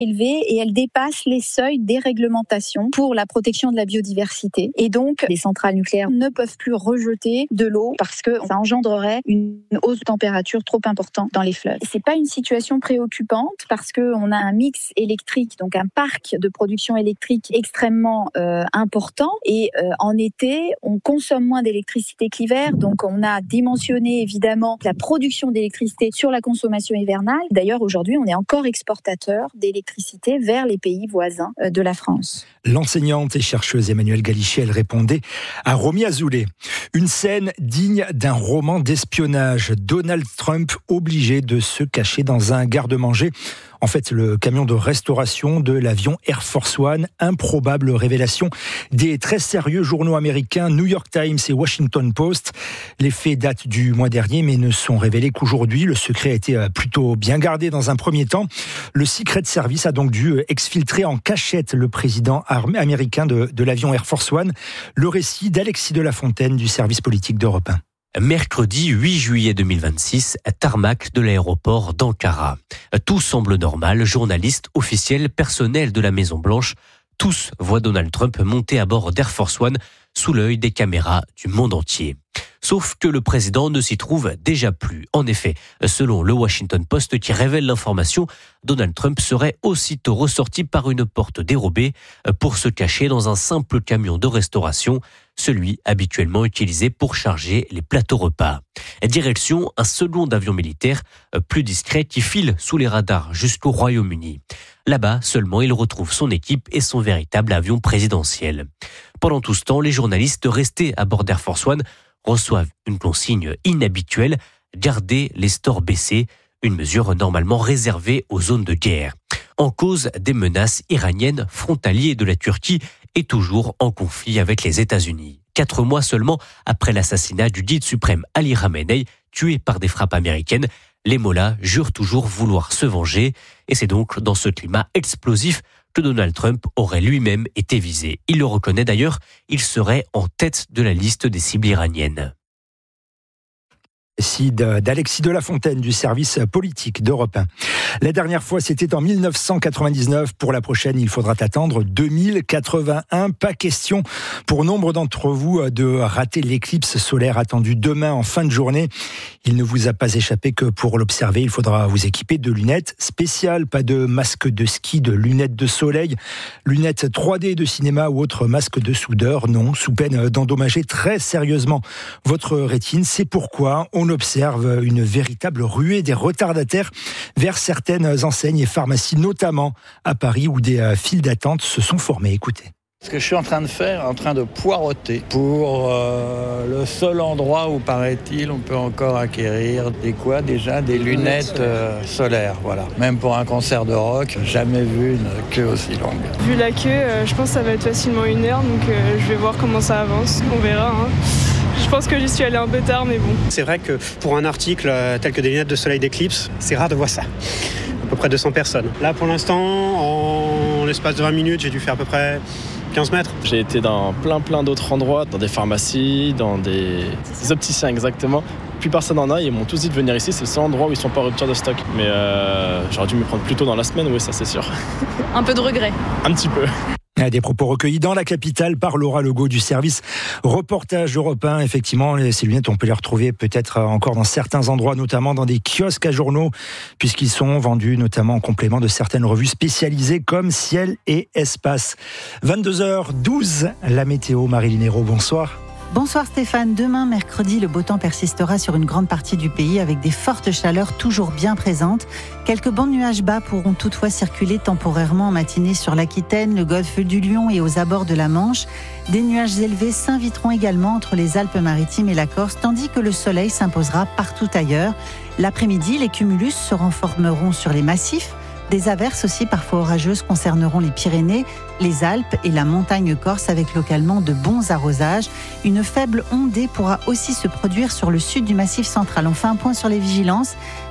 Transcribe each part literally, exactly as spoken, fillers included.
élevée et elle dépasse les seuils des réglementations pour la protection de la biodiversité. Et donc, les centrales nucléaires ne peuvent plus rejeter de l'eau parce que ça engendrerait une hausse de température trop importante dans les fleuves. C'est pas une situation préoccupante parce que on a un mix électrique, donc un parc de production électrique extrêmement euh, important. Et euh, en été, on consomme moins d'électricité que l'hiver, donc on a dimensionné évidemment la production d'électricité sur la consommation hivernale. D'ailleurs, aujourd'hui, on est encore exportateur d'électricité vers les pays voisins de la France. L'enseignante et chercheuse Emmanuelle Galichy, elle répondait à Romy Azoulay. Une scène digne d'un roman d'espionnage. Donald Trump obligé de se cacher dans un garde-manger. En fait, le camion de restauration de l'avion Air Force One, improbable révélation des très sérieux journaux américains New York Times et Washington Post. Les faits datent du mois dernier, mais ne sont révélés qu'aujourd'hui. Le secret a été plutôt bien gardé dans un premier temps. Le Secret Service a donc dû exfiltrer en cachette le président américain de, de l'avion Air Force One. Le récit d'Alexis de la Fontaine du service politique d'Europe un. Mercredi huit juillet deux mille vingt-six, tarmac de l'aéroport d'Ankara. Tout semble normal, journalistes, officiels, personnel de la Maison-Blanche, tous voient Donald Trump monter à bord d'Air Force One sous l'œil des caméras du monde entier. Sauf que le président ne s'y trouve déjà plus. En effet, selon le Washington Post qui révèle l'information, Donald Trump serait aussitôt ressorti par une porte dérobée pour se cacher dans un simple camion de restauration, celui habituellement utilisé pour charger les plateaux repas. Direction un second avion militaire plus discret qui file sous les radars jusqu'au Royaume-Uni. Là-bas, seulement, il retrouve son équipe et son véritable avion présidentiel. Pendant tout ce temps, les journalistes restés à bord d'Air Force One reçoivent une consigne inhabituelle, garder les stores baissés, une mesure normalement réservée aux zones de guerre. En cause des menaces iraniennes, frontalier de la Turquie et toujours en conflit avec les États-Unis. Quatre mois seulement après l'assassinat du guide suprême Ali Khamenei, tué par des frappes américaines, les mollahs jurent toujours vouloir se venger. Et c'est donc dans ce climat explosif que Donald Trump aurait lui-même été visé. Il le reconnaît d'ailleurs, il serait en tête de la liste des cibles iraniennes. D'Alexis de la Fontaine du service politique d'Europe un. La dernière fois, c'était en dix-neuf cent quatre-vingt-dix-neuf. Pour la prochaine, il faudra attendre deux mille quatre-vingt-un. Pas question pour nombre d'entre vous de rater l'éclipse solaire attendue demain en fin de journée. Il ne vous a pas échappé que pour l'observer, il faudra vous équiper de lunettes spéciales. Pas de masque de ski, de lunettes de soleil, lunettes trois D de cinéma ou autre masque de soudeur. Non, sous peine d'endommager très sérieusement votre rétine. C'est pourquoi on observe une véritable ruée des retardataires vers certaines enseignes et pharmacies, notamment à Paris, où des files d'attente se sont formées. Écoutez. Ce que je suis en train de faire, en train de poireauter pour euh, le seul endroit où, paraît-il, on peut encore acquérir des quoi déjà des lunettes euh, solaires. Voilà. Même pour un concert de rock, jamais vu une queue aussi longue. Vu la queue, euh, je pense que ça va être facilement une heure, donc euh, je vais voir comment ça avance. On verra. Hein. Je pense que j'y suis allée un peu tard, mais bon. C'est vrai que pour un article euh, tel que des lunettes de soleil d'éclipse, c'est rare de voir ça. À peu près deux cents personnes. Là, pour l'instant, en l'espace de vingt minutes, j'ai dû faire à peu près quinze mètres. J'ai été dans plein plein d'autres endroits, dans des pharmacies, dans des, des opticiens exactement. Plus personne n'en a, ils m'ont tous dit de venir ici, c'est le seul endroit où ils sont pas en rupture de stock. Mais euh, j'aurais dû me prendre plus tôt dans la semaine, oui, ça c'est sûr. Un peu de regret. Un petit peu. Des propos recueillis dans la capitale par Laura Legault du service reportage Europe un. Effectivement, ces lunettes, on peut les retrouver peut-être encore dans certains endroits, notamment dans des kiosques à journaux, puisqu'ils sont vendus notamment en complément de certaines revues spécialisées comme Ciel et Espace. vingt-deux heures douze, la météo. Maryline Hérault, bonsoir. Bonsoir Stéphane. Demain, mercredi, le beau temps persistera sur une grande partie du pays avec des fortes chaleurs toujours bien présentes. Quelques bancs de nuages bas pourront toutefois circuler temporairement en matinée sur l'Aquitaine, le golfe du Lion et aux abords de la Manche. Des nuages élevés s'inviteront également entre les Alpes-Maritimes et la Corse, tandis que le soleil s'imposera partout ailleurs. L'après-midi, les cumulus se renformeront sur les massifs. Des averses aussi parfois orageuses concerneront les Pyrénées, les Alpes et la montagne corse avec localement de bons arrosages. Une faible ondée pourra aussi se produire sur le sud du Massif central. On fait un point sur les vigilances.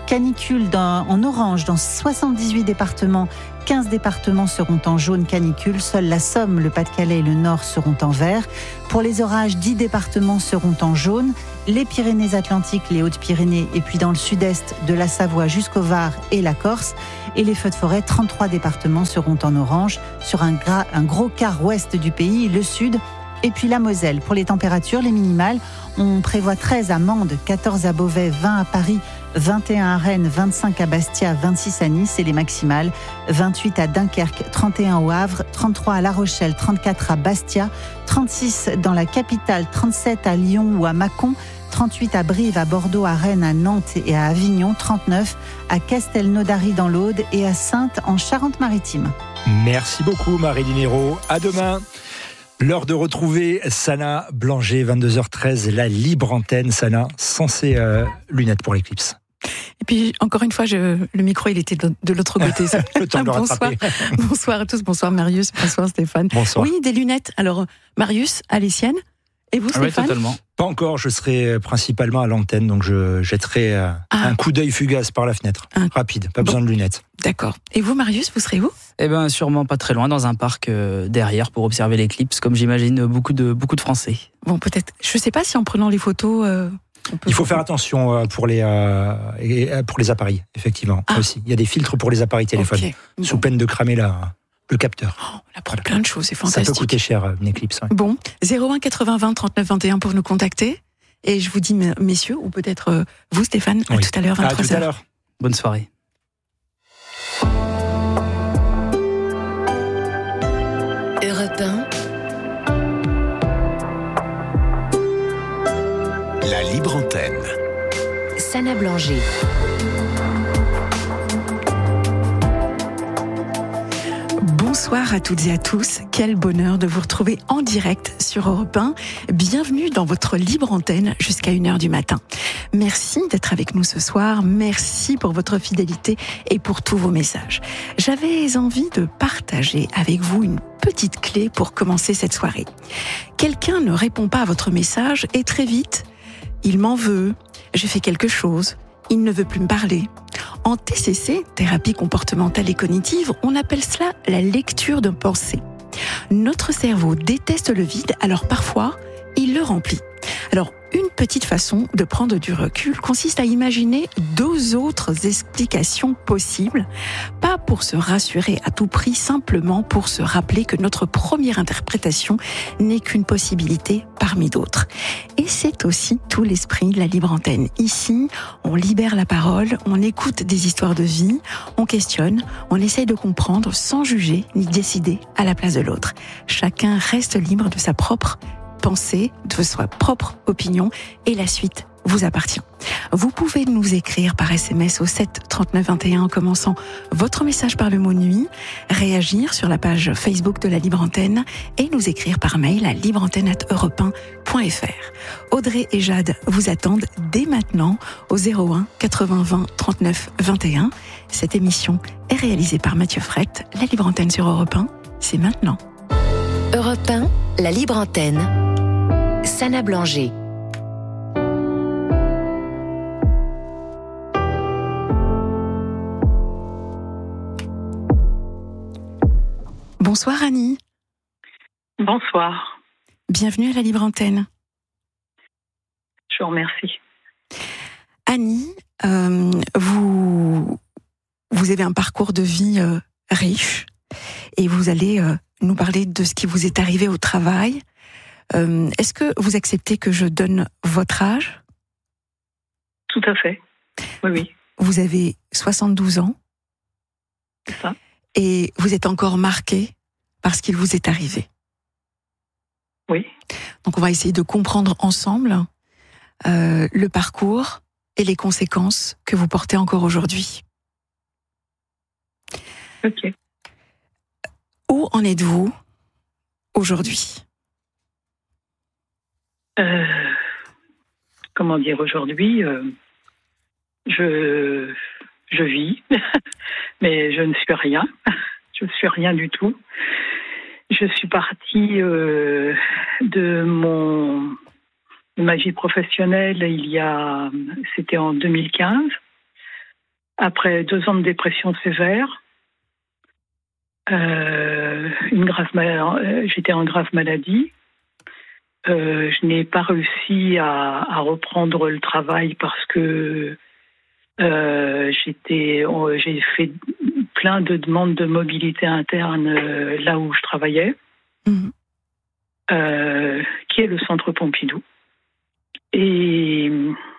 Canicule dans, en orange dans soixante-dix-huit départements. quinze départements seront en jaune canicule. Seuls la Somme, le Pas-de-Calais et le Nord seront en vert. Pour les orages, dix départements seront en jaune. Les Pyrénées-Atlantiques, les Hautes-Pyrénées et puis dans le sud-est de la Savoie jusqu'au Var et la Corse. Et les feux de forêt, trente-trois départements seront en orange. Sur un, gras, un gros quart ouest du pays, le sud et puis la Moselle. Pour les températures, les minimales, on prévoit treize à Mende, quatorze à Beauvais, vingt à Paris, vingt et un à Rennes, vingt-cinq à Bastia, vingt-six à Nice et les maximales, vingt-huit à Dunkerque, trente et un au Havre, trente-trois à La Rochelle, trente-quatre à Bastia, trente-six dans la capitale, trente-sept à Lyon ou à Mâcon, trente-huit à Brive, à Bordeaux, à Rennes, à Nantes et à Avignon, trente-neuf à Castelnaudary dans l'Aude et à Saintes en Charente-Maritime. Merci beaucoup Marie-Line Hérault. À demain. L'heure de retrouver Sana Blanger, vingt-deux heures treize, la libre antenne. Sana, sans ses euh, lunettes pour l'éclipse. Et puis, encore une fois, je, le micro, il était de, de l'autre côté. Le temps de le bonsoir. rattraper. Bonsoir à tous, bonsoir Marius, bonsoir Stéphane. Bonsoir. Oui, des lunettes. Alors, Marius, à les siennes. Et vous, Stéphane ? Oui, totalement. Pas encore, je serai principalement à l'antenne, donc je jetterai euh, ah. un coup d'œil fugace par la fenêtre. Un... Rapide, pas bon. besoin de lunettes. D'accord. Et vous, Marius, vous serez où ? Eh bien, sûrement pas très loin, dans un parc euh, derrière pour observer l'éclipse, comme j'imagine beaucoup de, beaucoup de Français. Bon, peut-être. Je ne sais pas si en prenant les photos... Euh, on peut Il faut faire attention euh, pour, les, euh, et, euh, pour les appareils, effectivement. Ah. Aussi. Il y a des filtres pour les appareils téléphones, okay. sous bon. peine de cramer la... le capteur. Oh, on apprend voilà. plein de choses, c'est fantastique. Ça peut coûter cher, une éclipse. Ouais. Bon, zéro un quatre-vingts vingt trente-neuf vingt et un pour nous contacter. Et je vous dis, messieurs, ou peut-être euh, vous, Stéphane, oui. à tout à l'heure, vingt-trois heures. À tout à l'heure. Bonne soirée. Europe un. La libre antenne. Sana Blanger. Bonsoir à toutes et à tous, quel bonheur de vous retrouver en direct sur Europe un. Bienvenue dans votre libre antenne jusqu'à une heure du matin. Merci d'être avec nous ce soir, merci pour votre fidélité et pour tous vos messages. J'avais envie de partager avec vous une petite clé pour commencer cette soirée. Quelqu'un ne répond pas à votre message et très vite, il m'en veut, j'ai fait quelque chose, il ne veut plus me parler. En T C C, thérapie comportementale et cognitive, on appelle cela la lecture de pensée. Notre cerveau déteste le vide, alors parfois, il le remplit. Alors, une petite façon de prendre du recul consiste à imaginer deux autres explications possibles, pas pour se rassurer à tout prix, simplement pour se rappeler que notre première interprétation n'est qu'une possibilité parmi d'autres. Et c'est aussi tout l'esprit de la libre antenne. Ici, on libère la parole, on écoute des histoires de vie, on questionne, on essaye de comprendre sans juger ni décider à la place de l'autre. Chacun reste libre de sa propre pensée, de sa propre opinion, et la suite vous appartient. Vous pouvez nous écrire par S M S au sept trente-neuf vingt et un en commençant votre message par le mot nuit, réagir sur la page Facebook de la Libre Antenne et nous écrire par mail à libreantenne arobase europe un point f r. Audrey et Jade vous attendent dès maintenant au zéro un quatre-vingts vingt trente-neuf vingt et un. Cette émission est réalisée par Mathieu Frette. La Libre Antenne sur Europe un, c'est maintenant. Europe un, la Libre Antenne. Sana Blanger. Bonsoir Annie. Bonsoir. Bienvenue à la Libre Antenne. Je vous remercie. Annie, euh, vous, vous avez un parcours de vie euh, riche et vous allez euh, nous parler de ce qui vous est arrivé au travail. Euh, est-ce que vous acceptez que je donne votre âge ? Tout à fait. Oui, oui. Vous avez soixante-douze ans. C'est ça. Et vous êtes encore marqué par ce qu'il vous est arrivé. Oui. Donc on va essayer de comprendre ensemble euh, le parcours et les conséquences que vous portez encore aujourd'hui. Ok. Où en êtes-vous aujourd'hui ? euh, Comment dire, aujourd'hui, euh, je, je vis, mais je ne suis rien. Je ne suis rien du tout. Je suis partie euh, de mon de ma vie professionnelle il y a, c'était en deux mille quinze. après deux ans de dépression sévère, euh, une grave mal- j'étais en grave maladie. Euh, je n'ai pas réussi à, à reprendre le travail parce que euh, j'étais, j'ai fait plein de demandes de mobilité interne euh, là où je travaillais, mmh. euh, qui est le Centre Pompidou. Et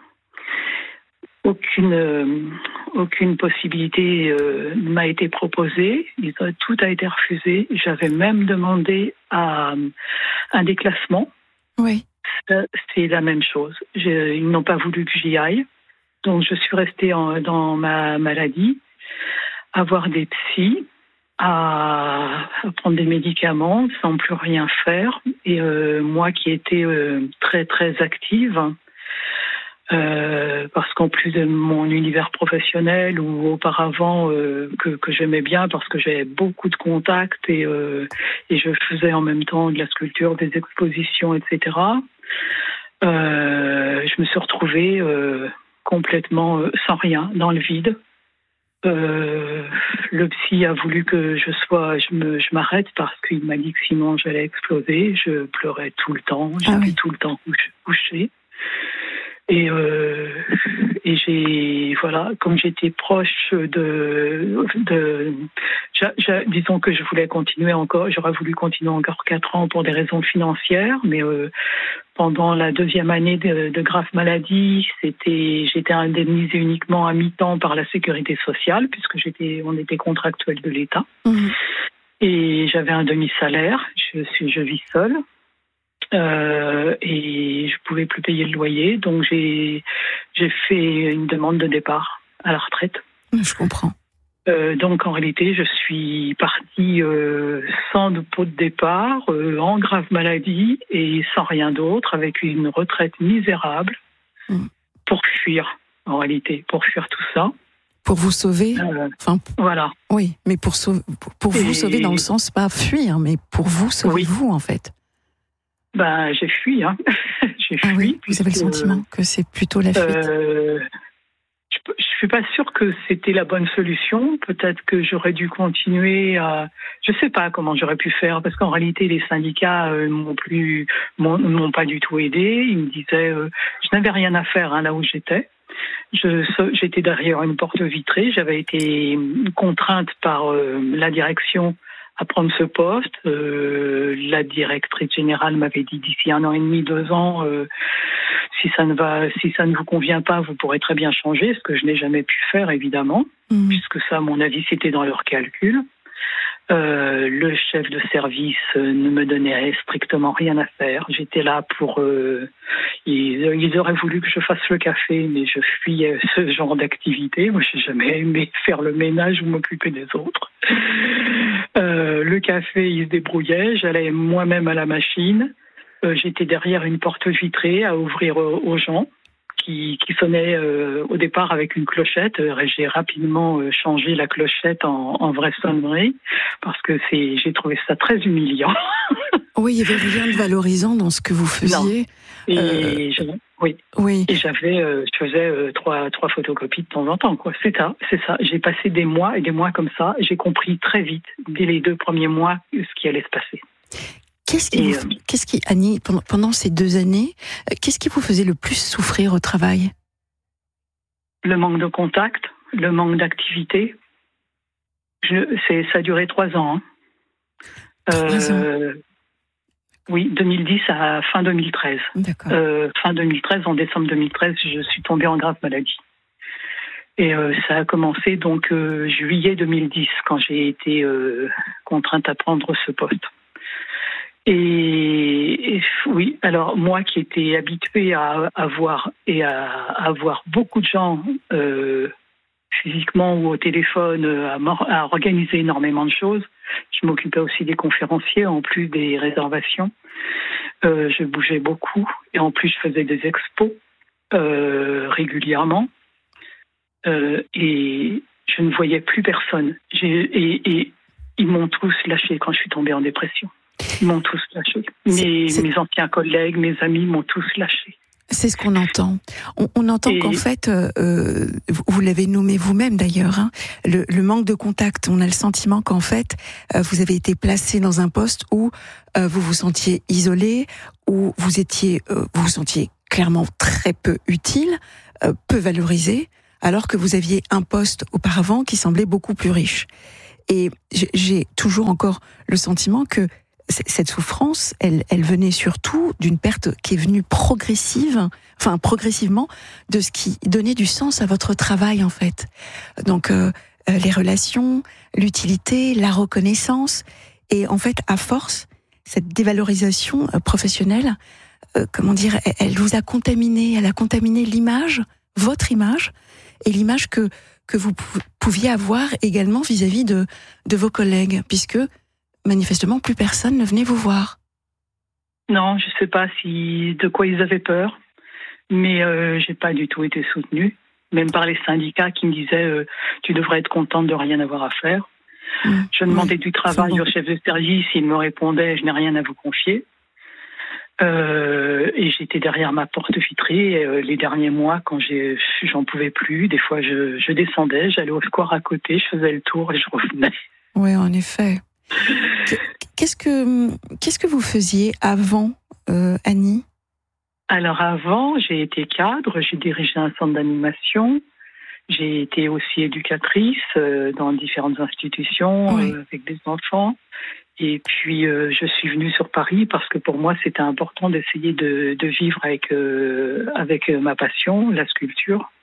aucune, euh, aucune possibilité euh, ne m'a été proposée. Tout a été refusé. J'avais même demandé à, un déclassement. Oui. C'est la même chose. Je, ils n'ont pas voulu que j'y aille. Donc, je suis restée en, dans ma maladie, à voir des psys, à, à prendre des médicaments sans plus rien faire. Et euh, moi qui étais euh, très, très active, euh, parce qu'en plus de mon univers professionnel ou auparavant euh, que, que j'aimais bien parce que j'avais beaucoup de contacts et, euh, et je faisais en même temps de la sculpture, des expositions, et cetera, euh, je me suis retrouvée... Euh, complètement euh, sans rien, dans le vide. Euh, le psy a voulu que je sois, je, me, je m'arrête parce qu'il m'a dit que sinon j'allais exploser. Je pleurais tout le temps, j'étais ah oui. tout le temps couchée. Et, euh, et j'ai, voilà, comme j'étais proche de, de j'a, j'a, disons que je voulais continuer encore, j'aurais voulu continuer encore quatre ans pour des raisons financières, mais euh, pendant la deuxième année de, de grave maladie, c'était, j'étais indemnisée uniquement à mi-temps par la sécurité sociale, puisque j'étais, on était contractuel de l'État. Mmh. Et j'avais un demi-salaire, je suis, je vis seule. Euh, et je pouvais plus payer le loyer, donc j'ai j'ai fait une demande de départ à la retraite. Je comprends. Euh, donc en réalité, je suis partie euh, sans dépôt de départ, euh, en grave maladie et sans rien d'autre, avec une retraite misérable mmh. pour fuir. En réalité, pour fuir tout ça. Pour vous sauver. Euh, enfin, voilà. Oui, mais pour sauver, pour, pour vous et... sauver dans le sens pas fuir, mais pour vous sauver oui. vous en fait. Ben, j'ai fui, hein. j'ai ah fui. Oui, vous avez le sentiment euh, que c'est plutôt la fuite. Euh, je, je suis pas sûre que c'était la bonne solution. Peut-être que j'aurais dû continuer à. Je sais pas comment j'aurais pu faire, parce qu'en réalité, les syndicats euh, m'ont plus, m'ont, m'ont pas du tout aidé. Ils me disaient, euh, je n'avais rien à faire hein, là où j'étais. Je, j'étais derrière une porte vitrée. J'avais été contrainte par euh, la direction à prendre ce poste. Euh, la directrice générale m'avait dit d'ici un an et demi, deux ans, euh, si ça ne va, si ça ne vous convient pas, vous pourrez très bien changer, ce que je n'ai jamais pu faire évidemment, mmh. puisque ça, à mon avis, c'était dans leur calcul. Euh, le chef de service ne me donnait strictement rien à faire. J'étais là pour... Euh, ils, ils auraient voulu que je fasse le café, mais je fuyais ce genre d'activité. Moi, j'ai jamais aimé faire le ménage ou m'occuper des autres. Euh, le café, il se débrouillait. J'allais moi-même à la machine. Euh, j'étais derrière une porte vitrée à ouvrir aux, aux gens qui, qui sonnaient euh, au départ avec une clochette. Euh, j'ai rapidement euh, changé la clochette en, en vraie sonnerie parce que c'est, j'ai trouvé ça très humiliant. Oui, il n'y avait rien de valorisant dans ce que vous faisiez. Non. Et euh... je, oui. oui. Et j'avais, euh, je faisais euh, trois, trois photocopies de temps en temps, quoi. C'est ça, c'est ça. J'ai passé des mois et des mois comme ça. J'ai compris très vite, dès les deux premiers mois, ce qui allait se passer. Qu'est-ce qui, et, vous, euh, qu'est-ce qui, Annie, pendant, pendant ces deux années, qu'est-ce qui vous faisait le plus souffrir au travail ? Le manque de contact, le manque d'activité. Je, c'est, ça a duré trois ans. Hein. Trois euh, ans. Oui, deux mille dix à fin deux mille treize. D'accord. Euh, fin deux mille treize, en décembre deux mille treize, je suis tombée en grave maladie. Et euh, ça a commencé donc euh, juillet deux mille dix, quand j'ai été euh, contrainte à prendre ce poste. Et, et oui, alors moi qui étais habituée à, à voir et à, à voir beaucoup de gens euh, physiquement ou au téléphone, à, à organiser énormément de choses. Je m'occupais aussi des conférenciers en plus des réservations. Euh, je bougeais beaucoup et en plus je faisais des expos euh, régulièrement. Euh, et je ne voyais plus personne. J'ai, et, et ils m'ont tous lâché quand je suis tombée en dépression. Ils m'ont tous lâché. Mes, mes anciens collègues, mes amis m'ont tous lâché. C'est ce qu'on entend. On, on entend Et... qu'en fait, euh, vous, vous l'avez nommé vous-même d'ailleurs, hein, le, le manque de contact. On a le sentiment qu'en fait, euh, vous avez été placé dans un poste où euh, vous vous sentiez isolé, où vous étiez, euh, vous vous sentiez clairement très peu utile, euh, peu valorisé, alors que vous aviez un poste auparavant qui semblait beaucoup plus riche. Et j'ai toujours encore le sentiment que cette souffrance, elle, elle venait surtout d'une perte qui est venue progressive, enfin progressivement, de ce qui donnait du sens à votre travail en fait. Donc euh, les relations, l'utilité, la reconnaissance, et en fait à force, cette dévalorisation professionnelle, euh, comment dire, elle, elle vous a contaminé, elle a contaminé l'image, votre image, et l'image que que vous pouviez avoir également vis-à-vis de de vos collègues, puisque manifestement, plus personne ne venait vous voir. Non, je ne sais pas si de quoi ils avaient peur, mais euh, j'ai pas du tout été soutenue, même par les syndicats qui me disaient euh, tu devrais être contente de rien avoir à faire. Mmh, je demandais oui, du travail bon. au chef de service, il me répondait je n'ai rien à vous confier. Euh, et j'étais derrière ma porte vitrée. Et, euh, les derniers mois, quand j'ai, j'en pouvais plus, des fois je, je descendais, j'allais au square à côté, je faisais le tour et je revenais. Oui, en effet. Qu'est-ce que, qu'est-ce que vous faisiez avant, euh, Annie ? Alors avant, j'ai été cadre, j'ai dirigé un centre d'animation, j'ai été aussi éducatrice euh, dans différentes institutions oui. euh, avec des enfants. Et puis euh, je suis venue sur Paris parce que pour moi c'était important d'essayer de, de vivre avec, euh, avec ma passion, la sculpture.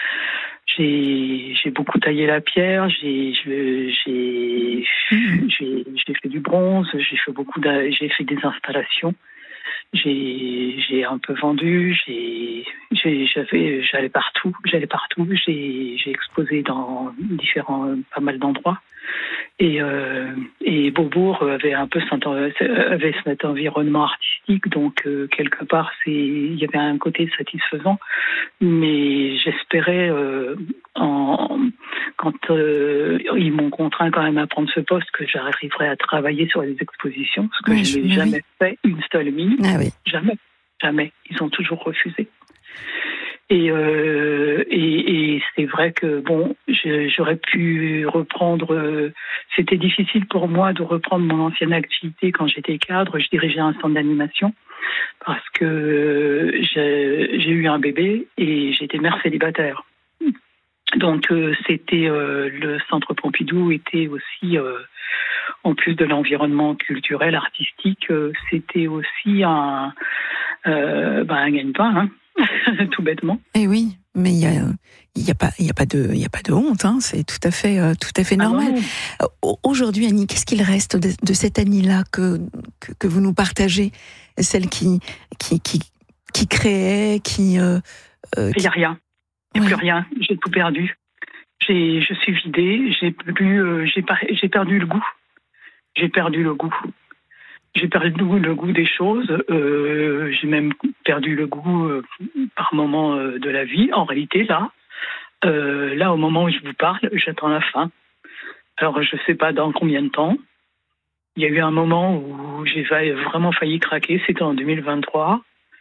J'ai, j'ai beaucoup taillé la pierre, j'ai, j'ai, j'ai, mmh. j'ai, j'ai fait du bronze, j'ai fait beaucoup, de, j'ai fait des installations, j'ai, j'ai un peu vendu, j'ai, j'ai, j'avais, j'allais partout, j'allais partout, j'ai, j'ai exposé dans différents, pas mal d'endroits. Et, euh, et Beaubourg avait un peu cet, avait cet environnement artistique, donc euh, quelque part c'est, il y avait un côté satisfaisant, mais j'espérais euh, en, quand euh, ils m'ont contraint quand même à prendre ce poste que j'arriverais à travailler sur les expositions, ce que oui, je n'ai jamais oui. fait une seule minute, ah oui. jamais, jamais, ils ont toujours refusé. Et, euh, et, et c'est vrai que bon, je, j'aurais pu reprendre. Euh, c'était difficile pour moi de reprendre mon ancienne activité quand j'étais cadre. Je dirigeais un centre d'animation parce que j'ai, j'ai eu un bébé et j'étais mère célibataire. Donc euh, c'était euh, le centre Pompidou était aussi euh, en plus de l'environnement culturel artistique, euh, c'était aussi un euh, ben, un gagne-pain. Hein. Tout bêtement. Eh oui, mais il y a, il y a pas, il y a pas de, il y a pas de honte, hein. C'est tout à fait, euh, tout à fait normal. Ah bon. Aujourd'hui, Annie, qu'est-ce qu'il reste de, de cette Annie-là que, que que vous nous partagez, celle qui qui qui qui créait, qui. Euh, euh, il y a rien, il n'y a ouais. plus rien. J'ai tout perdu. J'ai, je suis vidée. J'ai plus, euh, j'ai pas, j'ai perdu le goût. J'ai perdu le goût. J'ai perdu le goût des choses, euh, j'ai même perdu le goût euh, par moment euh, de la vie. En réalité, là, euh, là, au moment où je vous parle, j'attends la fin. Alors, je ne sais pas dans combien de temps. Il y a eu un moment où j'ai vraiment failli craquer, c'était en deux mille vingt-trois.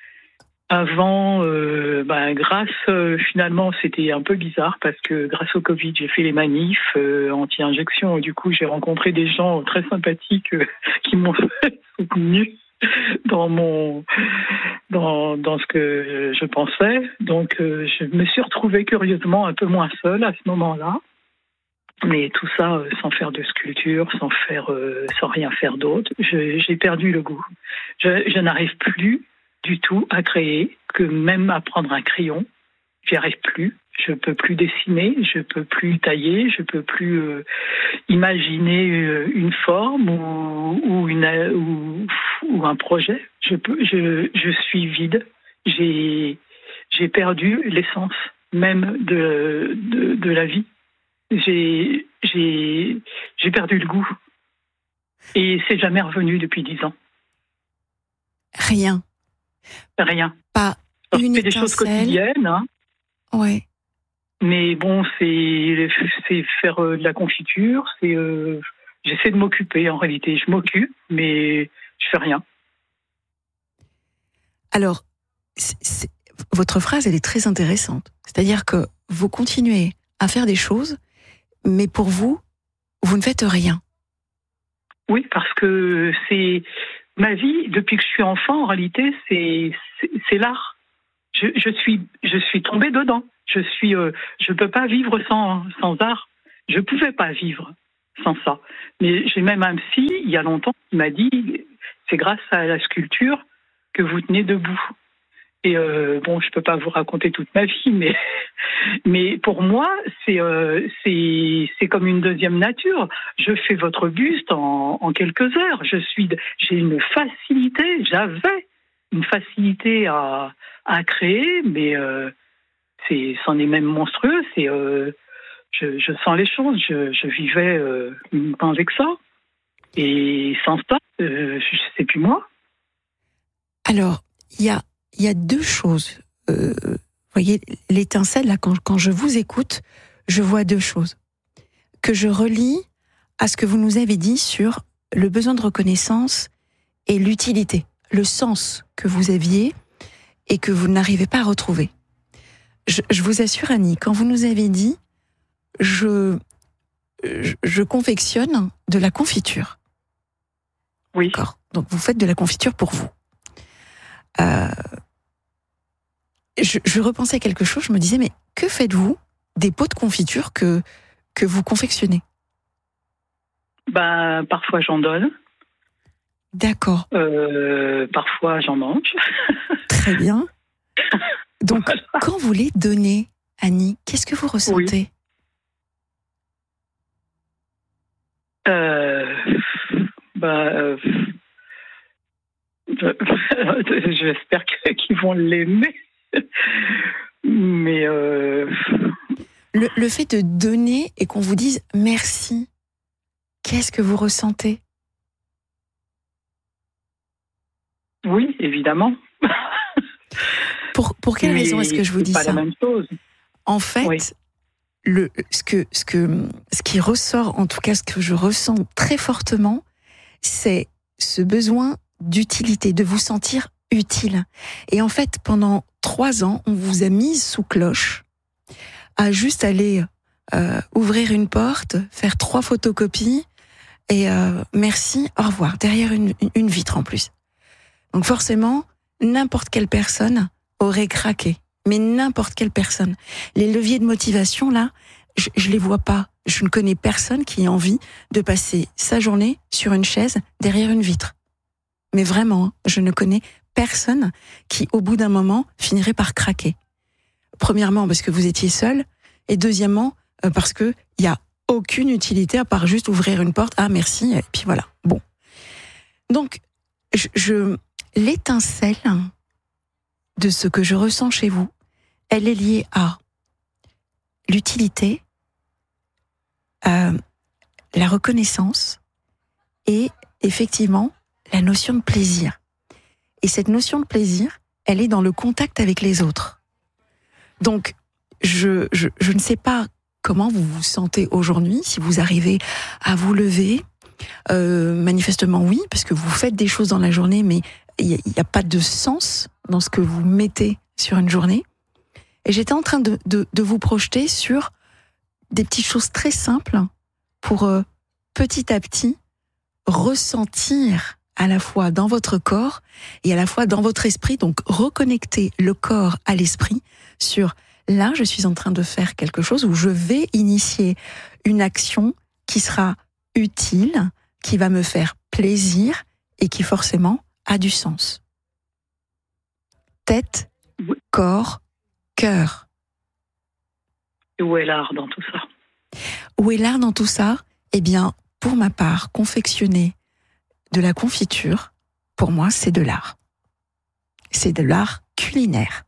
Avant, euh, ben, grâce, euh, finalement, c'était un peu bizarre parce que grâce au Covid, j'ai fait les manifs euh, anti-injection et du coup, j'ai rencontré des gens très sympathiques euh, qui m'ont soutenu dans mon, dans, dans ce que je pensais. Donc, euh, je me suis retrouvée curieusement un peu moins seule à ce moment-là. Mais tout ça euh, sans faire de sculpture, sans faire, euh, sans rien faire d'autre. Je, j'ai perdu le goût. Je, je n'arrive plus du tout à créer, que même à prendre un crayon, j'y arrive plus. Je peux plus dessiner, je peux plus tailler, je peux plus euh, imaginer euh, une forme ou, ou une ou, ou un projet. Je peux, je, je suis vide. J'ai j'ai perdu l'essence même de de, de la vie. J'ai j'ai j'ai perdu le goût et c'est jamais revenu depuis dix ans. Rien. Rien. Pas Alors, une c'est des choses quotidiennes. Hein. Ouais. Mais bon, c'est, c'est faire euh, de la confiture. C'est, euh, j'essaie de m'occuper. En réalité, je m'occupe, mais je fais rien. Alors, c'est, c'est, votre phrase, elle est très intéressante. C'est-à-dire que vous continuez à faire des choses, mais pour vous, vous ne faites rien. Oui, parce que c'est ma vie, depuis que je suis enfant, en réalité, c'est, c'est, c'est l'art. Je, je, suis, je suis tombée dedans. Je suis, euh, je peux pas vivre sans, sans art. Je pouvais pas vivre sans ça. Mais j'ai même un psy, il y a longtemps, qui m'a dit, c'est grâce à la sculpture que vous tenez debout. Et euh, bon, je peux pas vous raconter toute ma vie, mais mais pour moi, c'est euh, c'est c'est comme une deuxième nature. Je fais votre buste en, en quelques heures. Je suis, j'ai une facilité, j'avais une facilité à à créer, mais euh, c'est, c'en est même monstrueux. C'est, euh, je, je sens les choses. Je, je vivais euh, uniquement avec ça, et sans ça, euh, je sais plus moi. Alors, il y a Il y a deux choses. Euh, vous voyez, l'étincelle, là, quand, quand je vous écoute, je vois deux choses. Que je relie à ce que vous nous avez dit sur le besoin de reconnaissance et l'utilité, le sens que vous aviez et que vous n'arrivez pas à retrouver. Je, je vous assure, Annie, quand vous nous avez dit « je, je, je confectionne de la confiture ». Oui. D'accord. Donc, vous faites de la confiture pour vous. Euh, je, je repensais à quelque chose, je me disais, mais que faites-vous des pots de confiture que, que vous confectionnez ? Ben, parfois j'en donne. D'accord. Euh, parfois j'en mange. Très bien. Donc, voilà. Quand vous les donnez, Annie, qu'est-ce que vous ressentez ? Oui. Euh, ben, euh, j'espère qu'ils vont l'aimer. Mais euh... le, le fait de donner et qu'on vous dise merci, qu'est-ce que vous ressentez ? Oui, évidemment. Pour, pour quelle Mais raison est-ce que je vous dis pas ça ? La même chose. En fait, oui. le, ce, que, ce, que, ce qui ressort, en tout cas ce que je ressens très fortement, c'est ce besoin d'utilité, de vous sentir utile. Et en fait, pendant trois ans, on vous a mise sous cloche à juste aller euh, ouvrir une porte, faire trois photocopies et euh, merci, au revoir, derrière une, une vitre en plus. Donc forcément, n'importe quelle personne aurait craqué. Mais n'importe quelle personne. Les leviers de motivation, là, je, je les vois pas. Je ne connais personne qui ait envie de passer sa journée sur une chaise derrière une vitre. Mais vraiment, je ne connais personne qui, au bout d'un moment, finirait par craquer. Premièrement, parce que vous étiez seul, et deuxièmement, parce que il y a aucune utilité à part juste ouvrir une porte. Ah, merci, et puis voilà. Bon. Donc, je, je l'étincelle de ce que je ressens chez vous, elle est liée à l'utilité, euh, la reconnaissance et effectivement la notion de plaisir. Et cette notion de plaisir, elle est dans le contact avec les autres. Donc, je, je, je ne sais pas comment vous vous sentez aujourd'hui, si vous arrivez à vous lever. Euh, manifestement oui, parce que vous faites des choses dans la journée, mais il n'y a, a pas de sens dans ce que vous mettez sur une journée. Et j'étais en train de, de, de vous projeter sur des petites choses très simples pour euh, petit à petit ressentir à la fois dans votre corps et à la fois dans votre esprit, donc reconnecter le corps à l'esprit sur là, je suis en train de faire quelque chose où je vais initier une action qui sera utile, qui va me faire plaisir et qui forcément a du sens. Tête, corps, cœur. Où est l'art dans tout ça ? Où est l'art dans tout ça ? Eh bien, pour ma part, confectionner de la confiture, pour moi, c'est de l'art. C'est de l'art culinaire.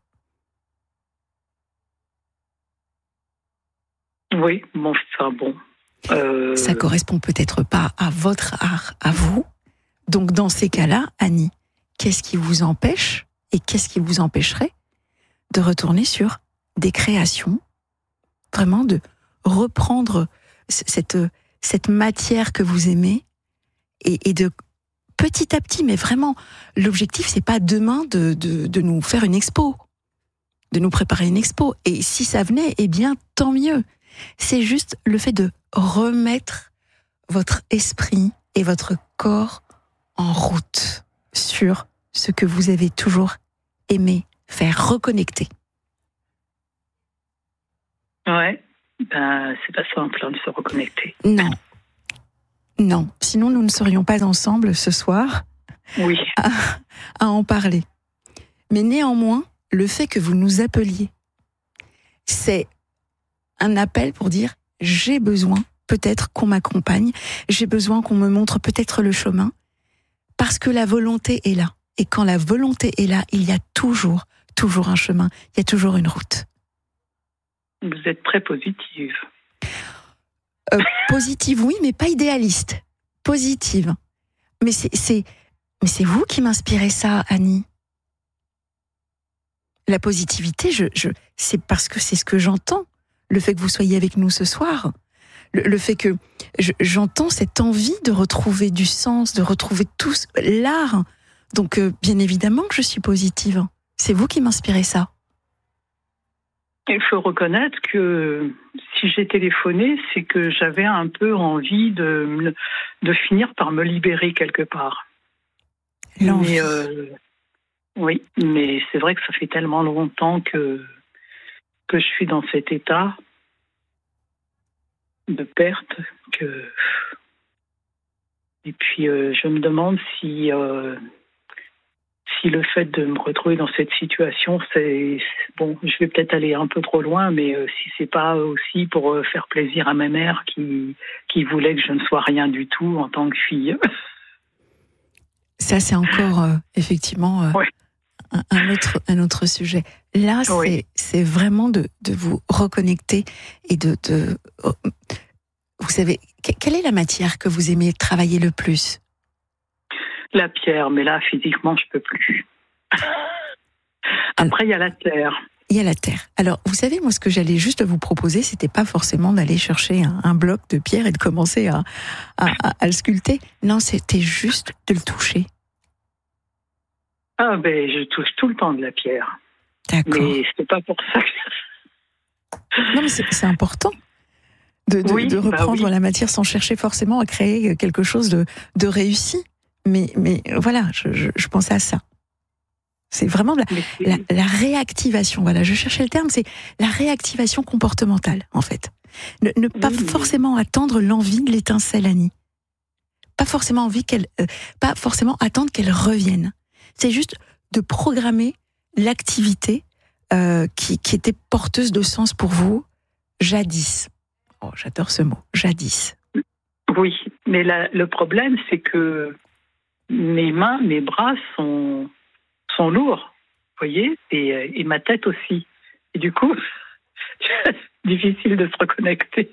Oui, bon, enfin bon. Euh... Ça correspond peut-être pas à votre art, à vous. Donc, dans ces cas-là, Annie, qu'est-ce qui vous empêche et qu'est-ce qui vous empêcherait de retourner sur des créations, vraiment de reprendre cette, cette matière que vous aimez et, et de petit à petit, mais vraiment, l'objectif, c'est pas demain de, de, de nous faire une expo. de nous préparer une expo. Et si ça venait, eh bien, tant mieux. C'est juste le fait de remettre votre esprit et votre corps en route sur ce que vous avez toujours aimé faire, reconnecter. Ouais, ben, c'est pas simple hein, de se reconnecter. Non. Non, sinon nous ne serions pas ensemble ce soir oui. à, à en parler. Mais néanmoins, le fait que vous nous appeliez, c'est un appel pour dire « j'ai besoin peut-être qu'on m'accompagne, j'ai besoin qu'on me montre peut-être le chemin », parce que la volonté est là. Et quand la volonté est là, il y a toujours, toujours un chemin, il y a toujours une route. Vous êtes très positive. Euh, positive, oui, mais pas idéaliste. Positive. Mais c'est, c'est, mais c'est vous qui m'inspirez ça, Annie. La positivité, je, je, c'est parce que c'est ce que j'entends. Le fait que vous soyez avec nous ce soir. Le, le fait que je, j'entends cette envie de retrouver du sens, de retrouver tout l'art. Donc, euh, bien évidemment que je suis positive. C'est vous qui m'inspirez ça. Il faut reconnaître que si j'ai téléphoné, c'est que j'avais un peu envie de, de finir par me libérer quelque part. L'envie. Mais, euh, oui, mais c'est vrai que ça fait tellement longtemps que, que je suis dans cet état de perte que... Et puis, euh, je me demande si... Euh, Si le fait de me retrouver dans cette situation, c'est bon, je vais peut-être aller un peu trop loin, mais euh, si c'est pas aussi pour euh, faire plaisir à ma mère qui qui voulait que je ne sois rien du tout en tant que fille. Ça, c'est encore euh, effectivement euh, ouais. un, un autre un autre sujet. Là, c'est oui. c'est vraiment de de vous reconnecter et de de oh, vous savez quelle est la matière que vous aimez travailler le plus? La pierre, mais là, physiquement, je peux plus. Après, il y a la terre. Il y a la terre. Alors, vous savez, moi, ce que j'allais juste vous proposer, c'était pas forcément d'aller chercher un, un bloc de pierre et de commencer à, à, à, à le sculpter. Non, c'était juste de le toucher. Ah, ben, je touche tout le temps de la pierre. D'accord. Mais c'est pas pour ça que... Non, mais c'est, c'est important de, de, oui, de reprendre bah oui. la matière sans chercher forcément à créer quelque chose de, de réussi. Mais, mais voilà, je, je, je pensais à ça. C'est vraiment la, la, la réactivation. Voilà, je cherchais le terme, c'est la réactivation comportementale, en fait. Ne, ne pas oui, forcément oui. attendre l'envie de l'étincelle, Annie. Pas forcément envie qu'elle, euh, pas forcément attendre qu'elle revienne. C'est juste de programmer l'activité euh, qui, qui était porteuse de sens pour vous jadis. Oh, j'adore ce mot, jadis. Oui, mais la, le problème, c'est que mes mains, mes bras sont, sont lourds, vous voyez, et, et ma tête aussi. Et du coup, c'est difficile de se reconnecter.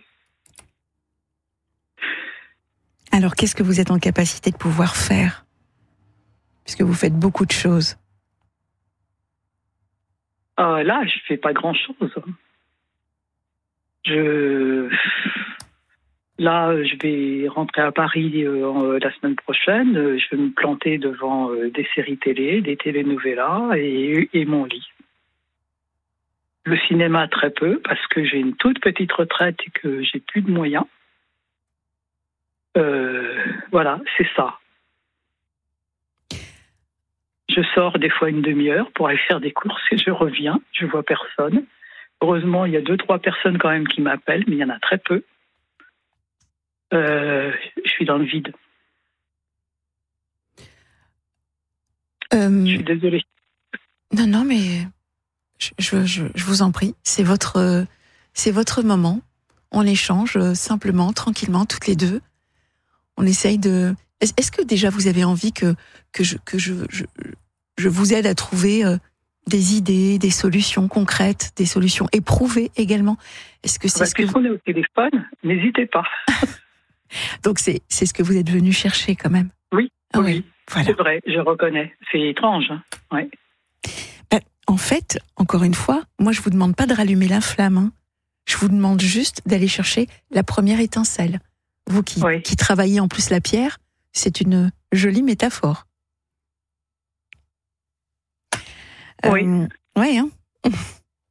Alors, qu'est-ce que vous êtes en capacité de pouvoir faire? Puisque vous faites beaucoup de choses. Euh, là, je ne fais pas grand-chose. Je... Là, je vais rentrer à Paris euh, la semaine prochaine. Je vais me planter devant euh, des séries télé, des telenovelas et, et mon lit. Le cinéma, très peu, parce que j'ai une toute petite retraite et que j'ai plus de moyens. Euh, voilà, c'est ça. Je sors des fois une demi-heure pour aller faire des courses et je reviens. Je vois personne. Heureusement, il y a deux, trois personnes quand même qui m'appellent, mais il y en a très peu. Euh, je suis dans le vide. Euh, je suis désolée. Non, non, mais je, je, je, je vous en prie. C'est votre, c'est votre moment. On échange simplement, tranquillement, toutes les deux. On essaye de... Est-ce, est-ce que déjà vous avez envie que, que, je, que je, je, je vous aide à trouver euh, des idées, des solutions concrètes, des solutions éprouvées également? Est-ce que c'est Parce ce que... qu'on est au téléphone, n'hésitez pas. Donc c'est, c'est ce que vous êtes venu chercher quand même. Oui, ah, oui, oui. Voilà. C'est vrai, je reconnais. C'est étrange. Hein. Ouais. Ben, en fait, encore une fois, moi je vous demande pas de rallumer la flamme. Hein. Je vous demande juste d'aller chercher la première étincelle. Vous qui, oui. qui travaillez en plus la pierre, c'est une jolie métaphore. Oui. Euh, ouais, hein.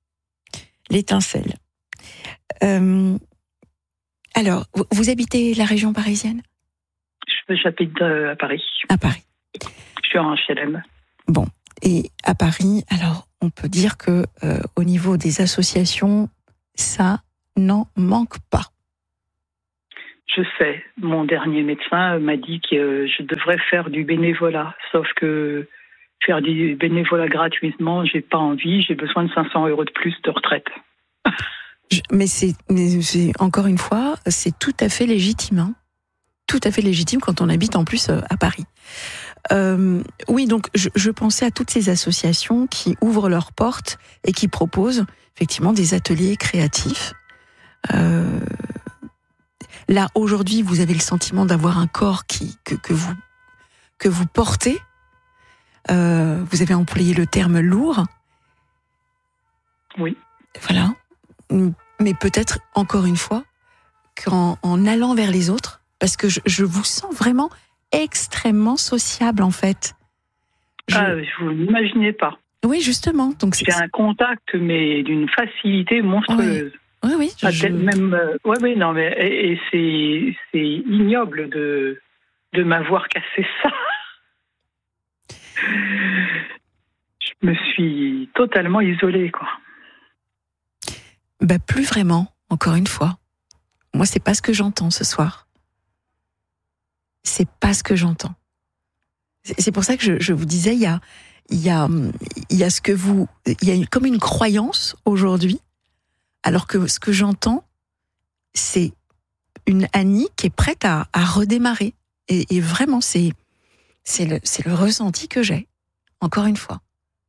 l'étincelle. Euh, alors, vous, vous habitez la région parisienne ? J'habite à Paris. À Paris. Je suis en H L M. Bon, et à Paris, alors on peut dire que euh, au niveau des associations, ça n'en manque pas. Je sais, mon dernier médecin m'a dit que je devrais faire du bénévolat, sauf que faire du bénévolat gratuitement, j'ai pas envie, j'ai besoin de cinq cents euros de plus de retraite. Je, mais, c'est, mais c'est, encore une fois, c'est tout à fait légitime, hein. Tout à fait légitime quand on habite en plus à Paris. Euh, oui, donc je, je pensais à toutes ces associations qui ouvrent leurs portes et qui proposent effectivement des ateliers créatifs. Euh, là, aujourd'hui, vous avez le sentiment d'avoir un corps qui, que, que, vous, que vous portez. Euh, vous avez employé le terme lourd. Oui. Voilà. Mais peut-être, encore une fois, qu'en en allant vers les autres, parce que je, je vous sens vraiment extrêmement sociable, en fait. Je... Ah, vous n'imaginez pas. Oui, justement. Donc c'est... J'ai un contact, mais d'une facilité monstrueuse. Oui, oui. oui je... même, euh, ouais, oui, non, mais et, et c'est, c'est ignoble de, de m'avoir cassé ça. Je me suis totalement isolée, quoi. Bah, plus vraiment, encore une fois. Moi, c'est pas ce que j'entends ce soir. C'est pas ce que j'entends. C'est pour ça que je, je vous disais, il y a, il y a, il y a ce que vous, il y a comme une croyance aujourd'hui, alors que ce que j'entends, c'est une Annie qui est prête à, à redémarrer. Et, et vraiment, c'est, c'est le, c'est le ressenti que j'ai. Encore une fois.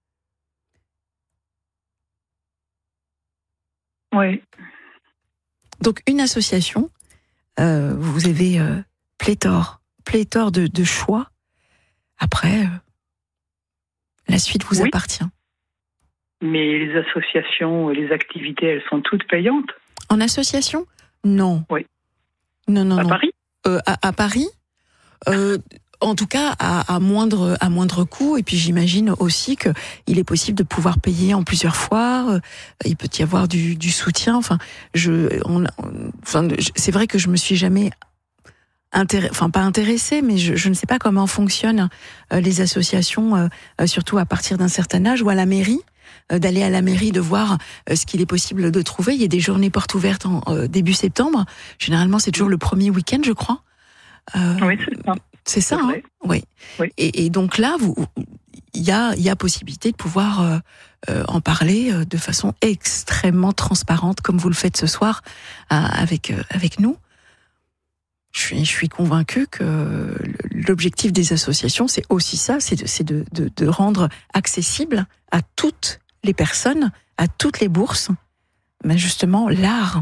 Oui. Donc une association, euh, vous avez euh, pléthore, pléthore de, de choix. Après, euh, la suite vous oui. appartient. Mais les associations, les activités, elles sont toutes payantes. En association ? Non. Oui. Non, non, à non. Paris euh, à, à Paris euh, En tout cas, à, à, moindre, à moindre coût. Et puis j'imagine aussi qu'il est possible de pouvoir payer en plusieurs fois. Euh, il peut y avoir du, du soutien. Enfin, je, on, on, enfin, c'est vrai que je me suis jamais... Intéress... enfin pas intéressée, mais je, je ne sais pas comment fonctionnent euh, les associations, euh, surtout à partir d'un certain âge, ou à la mairie, euh, d'aller à la mairie, de voir euh, ce qu'il est possible de trouver. Il y a des journées portes ouvertes en euh, début septembre. Généralement, c'est toujours le premier week-end, je crois. Euh, oui, c'est ça. C'est ça, c'est hein oui. oui. Et, et donc là, vous, il y a, il y a possibilité de pouvoir euh, euh, en parler euh, de façon extrêmement transparente, comme vous le faites ce soir euh, avec euh, avec nous. Je suis, je suis convaincue que l'objectif des associations, c'est aussi ça, c'est de, c'est de, de, de rendre accessible à toutes les personnes, à toutes les bourses, mais justement l'art.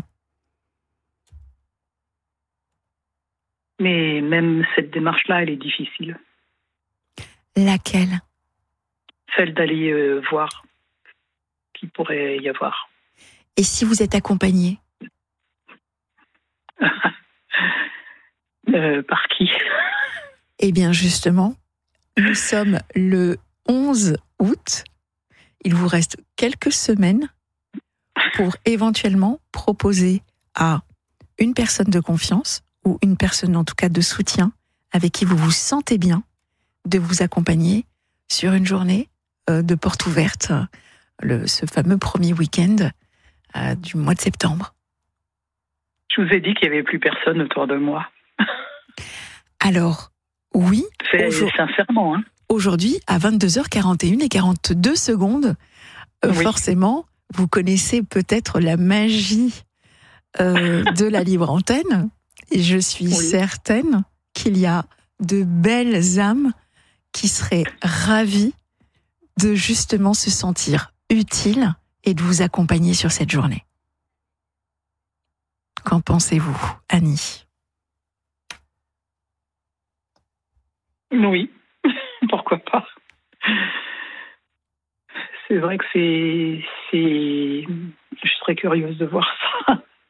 Mais même cette démarche-là, elle est difficile. Laquelle ? Celle d'aller euh, voir qu'il pourrait y avoir. Et si vous êtes accompagné ? Euh, par qui ? Eh bien, justement, nous sommes le onze août. Il vous reste quelques semaines pour éventuellement proposer à une personne de confiance ou une personne, en tout cas, de soutien avec qui vous vous sentez bien de vous accompagner sur une journée euh, de porte ouverte, le, ce fameux premier week-end euh, du mois de septembre. Je vous ai dit qu'il n'y avait plus personne autour de moi. Alors, oui. C'est sincèrement. Hein. Aujourd'hui, à vingt-deux heures quarante et une et quarante-deux secondes, euh, oui. forcément, vous connaissez peut-être la magie euh, de la libre antenne. Et je suis oui. certaine qu'il y a de belles âmes qui seraient ravies de justement se sentir utiles et de vous accompagner sur cette journée. Qu'en pensez-vous, Annie ? Oui, pourquoi pas. C'est vrai que c'est, c'est... Je serais curieuse de voir ça.